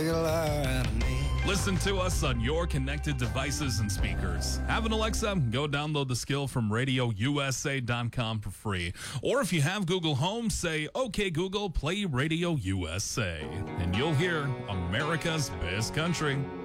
Listen to us on your connected devices and speakers. Have an Alexa? Go download the skill from RadioUSA.com for free. Or if you have Google Home, say, "Okay, Google, play Radio USA." And you'll hear America's Best Country.